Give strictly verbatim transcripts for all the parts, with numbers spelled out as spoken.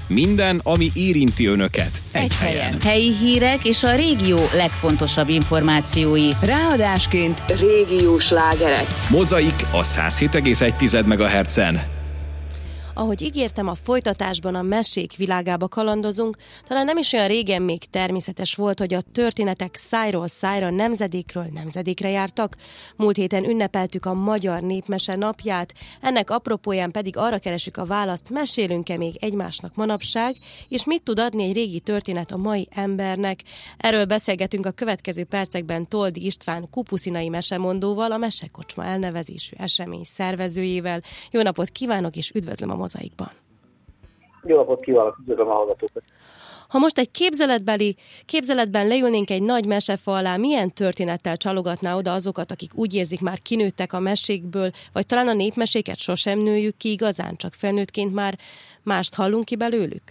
Minden, ami érinti önöket. Egy, Egy helyen. helyen. Helyi hírek és a régió legfontosabb információi. Ráadásként régiós slágerek. Mozaik a száz hét egész egy megahertzen. Ahogy ígértem, a folytatásban a mesék világába kalandozunk, talán nem is olyan régen még természetes volt, hogy a történetek szájról szájra, nemzedékről nemzedékre jártak. Múlt héten ünnepeltük a Magyar Népmese napját, ennek apropóján pedig arra keresünk a választ, mesélünk-e még egymásnak manapság, és mit tud adni egy régi történet a mai embernek. Erről beszélgetünk a következő percekben Toldi István kupuszinai mesemondóval, a Mesekocsma elnevezésű esemény szervezőjével. Jó napot kívánok, és üdvözlöm a Mozaikban. Jó napot kívánok, üdvözlöm a hallgatókat. Ha most egy képzeletbeli, képzeletben leülnénk egy nagy mesefa alá, milyen történettel csalogatná oda azokat, akik úgy érzik, már kinőttek a mesékből, vagy talán a népmeséket sosem nőjük ki igazán, csak felnőttként már mást hallunk ki belőlük?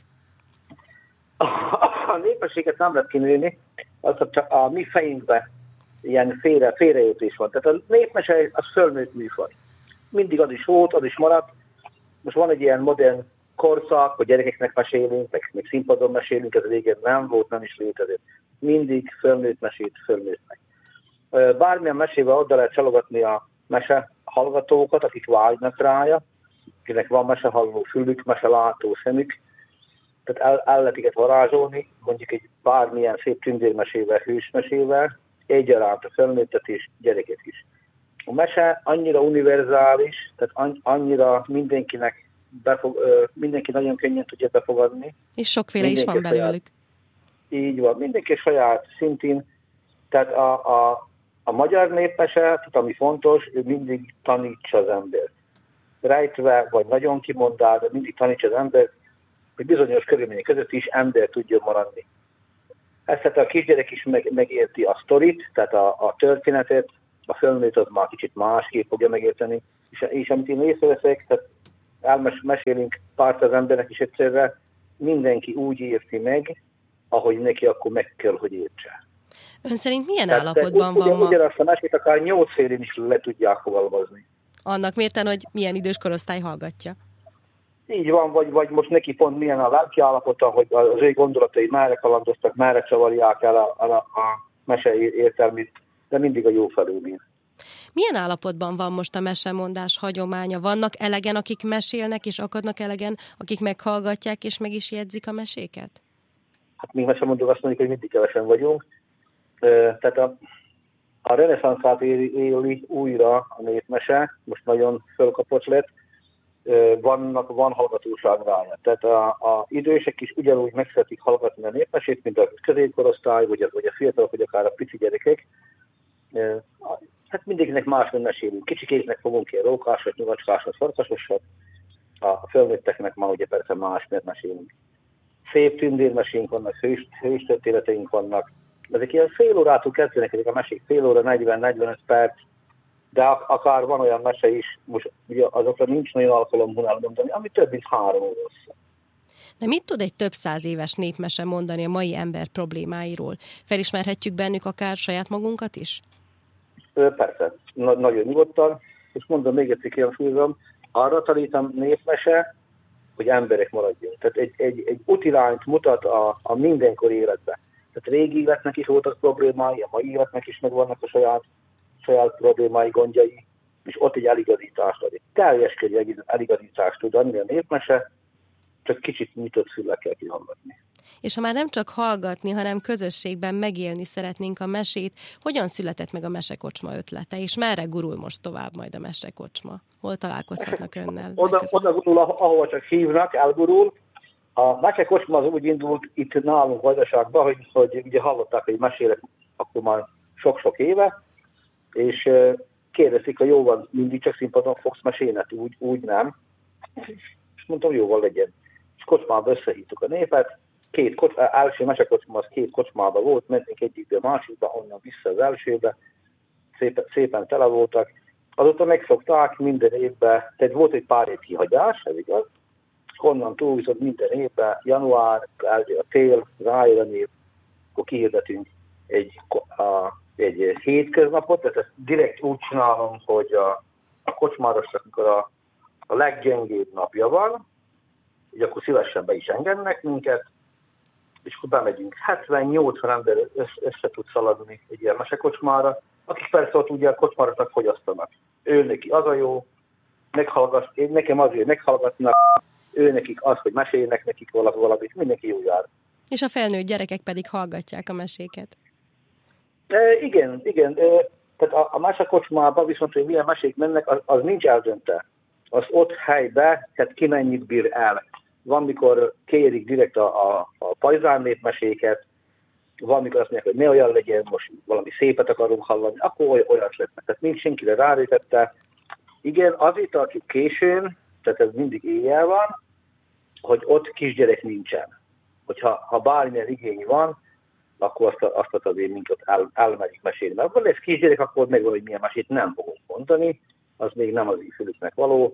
A, a népmeséket nem lehet kinőni, az csak a mi fejünkben ilyen félre, félreértés van. Tehát a népmese az fölnőtt műfaj. Mindig az is volt, az is maradt. Most van egy ilyen modern korszak, hogy gyerekeknek mesélünk, meg, meg színpadon mesélünk, ez régen nem volt, nem is létezett. Mindig fölnőtt mesét fölnőttnek. Bármilyen mesével oda lehet csalogatni a mese hallgatókat, akik vágynak rája, akinek van mesehalló fülük, meselátó szemük, tehát el, el lehet iket varázsolni, mondjuk egy bármilyen szép tündérmesével, hősmesével, egyaránt a fölnőttet és gyereket is. A mese annyira univerzális, tehát annyira mindenkinek befog, mindenki nagyon könnyen tudja befogadni. És sokféle is van belőlük. Saját, így van, mindenki saját szintén. Tehát a, a, a magyar népmese, tehát ami fontos, ő mindig tanítsa az embert. Rejtve, vagy nagyon kimondál, de mindig tanítsa az embert, hogy bizonyos körülmények között is ember tudjon maradni. Ezt tehát a kisgyerek is meg, megérti a sztorit, tehát a, a történetet, a fölnőtt az már kicsit másképp fogja megérteni, és, és amit én észreveszek, tehát elmesélünk párt az embernek is egyszerre, mindenki úgy érti meg, ahogy neki akkor meg kell, hogy értse. Ön szerint milyen tehát állapotban ugye, van ma? Ugyanazt a mesét akár nyolc félén is le tudják fogalmazni. Annak mérten, hogy milyen idős korosztály hallgatja? Így van, vagy, vagy most neki pont milyen a lelki állapota, hogy az ő gondolatai merre kalandoztak, merre csavarják el a, a, a mese értelmét, de mindig a jó felől mér. Milyen állapotban van most a mesemondás hagyománya? Vannak elegen, akik mesélnek, és akadnak elegen, akik meghallgatják, és meg is jegyzik a meséket? Hát mi mesemondók azt mondjuk, hogy mindig kevesen vagyunk. Tehát a, a reneszánszát éli, éli újra a népmese, most nagyon fölkapott lett, vannak, van hallgatóság rája. Tehát a, a idősek is ugyanúgy meg szeretik hallgatni a népmesét, mint a középkorosztály, vagy a, vagy a fiatalok, vagy akár a pici gyerekek. Hát mindenkinek másban mesélünk. Kicsikéknek fogunk ilyen rókásot, nyugacskásot, farkasosat. A felnőtteknek már ugye persze más, mert mesélünk. Szép tündérmesénk vannak, hős, hős történeteink vannak. Ezek ilyen fél órától kezdenek, ezek a mesék fél óra, negyven-negyvenöt perc, de akár van olyan mese is, most ugye azokra nincs nagyon alkalom elmondani, ami több mint három óra. De mit tud egy több száz éves népmese mondani a mai ember problémáiról? Felismerhetjük bennük akár saját magunkat is? Persze, Na- nagyon nyugodtan, és mondom még egyszer kihangsúlyozom, arra tanítom népmese, hogy emberek maradjunk. Tehát egy, egy, egy utilányt mutat a, a mindenkor életbe. Tehát régi életnek is voltak problémái, a mai életnek is megvannak a saját, saját problémái, gondjai, és ott egy eligazítást ad. Egy teljes körű eligazítást tud adni a népmese, csak kicsit nyitott füllel kell kihallgatni. És ha már nem csak hallgatni, hanem közösségben megélni szeretnénk a mesét, hogyan született meg a Mesekocsma ötlete, és merre gurul most tovább majd a Mesekocsma? Hol találkozhatnak önnel? Oda, oda gurul, ahova csak hívnak, elgurul. A Mesekocsma az úgy indult itt nálunk Vajdaságban, hogy, hogy ugye hallották, hogy mesélek akkor már sok-sok éve, és kérdezik, hogy jó van, mindig csak színpadon fogsz mesélni, úgy, úgy nem. És mondtam, jóval legyen. És kocsmában összehívtuk a népet, két kocsma, első mesekocsma az két kocsmában volt, mentünk egyikbe a másikba, onnan vissza az elsőbe, szépen, szépen tele voltak. Azóta megszokták minden évben, tehát volt egy pár év kihagyás, ez igaz, és onnan túl viszont minden évben, január, a tél, rájön a év, akkor kihirdetünk egy, a, egy hétköznapot, tehát ezt direkt úgy csinálom, hogy a, a kocsmárosnak, amikor a, a leggyengébb napja van, így akkor szívesen be is engednek minket, és akkor bemegyünk. hetven-nyolcvan ember össze tud szaladni egy ilyen mesekocsmára, akik persze ott ugye a kocsmáratnak fogyasztanak. Ő neki az a jó, meghallgat, én nekem azért meghallgatnak, ő nekik az, hogy meséljenek nekik valamit, mindenki jó jár. És a felnőtt gyerekek pedig hallgatják a meséket. E, igen, igen. E, tehát a, a mesekocsmában viszont, hogy milyen mesék mennek, az, az nincs eldöntve. Az ott helybe, tehát ki mennyit bír el. Van, mikor kérik direkt a, a, a pajzán népmeséket, van, mikor azt mondják, hogy ne olyan legyen, most valami szépet akarunk hallani, akkor oly, olyat lesznek. Tehát nincs senkire rárétette. Igen, azért tartjuk későn, tehát ez mindig éjjel van, hogy ott kisgyerek nincsen. Hogyha ha bármilyen igény van, akkor azt, azt azért minket el, elmerik mesélni. Mert ha lesz kisgyerek, akkor megvan, hogy milyen mesét nem fogunk mondani, az még nem az ífülüknek való,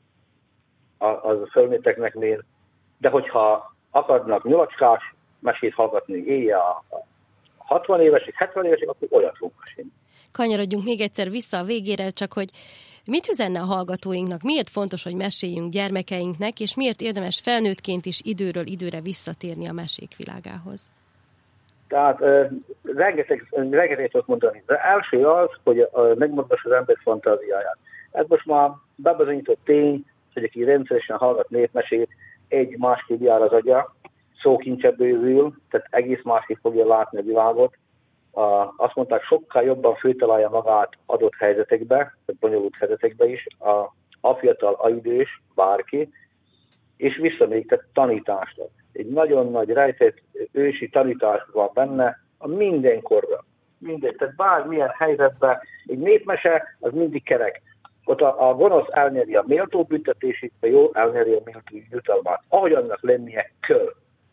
az a fölnőtteknek még. De hogyha akarnak nyolacskás mesét hallgatni éjjel a hatvan évesek, hetven évesek, akkor olyat fogunk mesélni. Kanyarodjunk még egyszer vissza a végére, csak hogy mit üzenne a hallgatóinknak, miért fontos, hogy meséljünk gyermekeinknek, és miért érdemes felnőttként is időről időre visszatérni a mesék világához? Tehát uh, rengeteg, rengeteg tudok mondani. De első az, hogy uh, megmondassa az ember fantáziáját. Ez most már bebizonyított tény, hogy aki rendszeresen hallgat népmesét, egy másképp jár az agya, szókincse bővül, tehát egész másképp fogja látni a világot. Uh, azt mondták, sokkal jobban főtalálja magát adott helyzetekbe, tehát bonyolult helyzetekbe is, a, a fiatal, a idős, bárki, és visszamegy, tehát tanításra. Egy nagyon nagy rejtett ősi tanítás van benne a mindenkorra. Minden, tehát bármilyen helyzetben egy népmese, az mindig kerek. Ott a, a gonosz elnyeri a méltó büntetését, a jó elnyeri a méltó jutalmát. Ahogy annak lennie kell.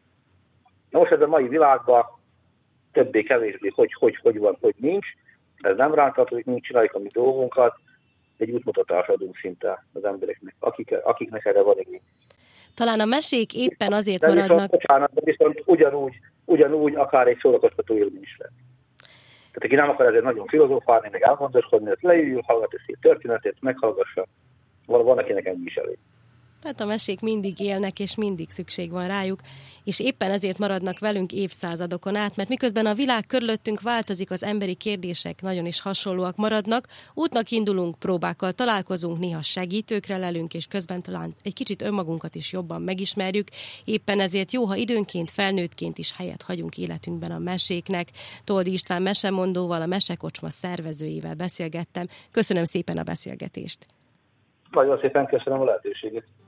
Na most ez a mai világban többé-kevésbé, hogy, hogy hogy van, hogy nincs. Ez nem ránk tartozik, nincs, csináljuk a mi dolgunkat. Egy útmutatást adunk szinte az embereknek, akik, akiknek erre van igény. Talán a mesék éppen azért de maradnak... Viszont, bocsánat, de viszont ugyanúgy, ugyanúgy akár egy szórakoztató élmény is lett. Tehát aki nem akar ezért nagyon filozófálni, meg elgondoskodni, hogy leüljül, hallgat ezt a történetét, meghallgassa, van, akinek ennyi is elég. Tehát a mesék mindig élnek, és mindig szükség van rájuk, és éppen ezért maradnak velünk évszázadokon át, mert miközben a világ körülöttünk változik, az emberi kérdések nagyon is hasonlóak maradnak, útnak indulunk, próbákkal találkozunk, néha segítőkre lelünk, és közben talán egy kicsit önmagunkat is jobban megismerjük, éppen ezért jó, ha időnként, felnőttként is helyet hagyunk életünkben a meséknek. Toldy István mesemondóval, a Mesekocsma szervezőjével beszélgettem. Köszönöm szépen a beszélgetést! Nagyon szépen köszönöm a lehetőséget!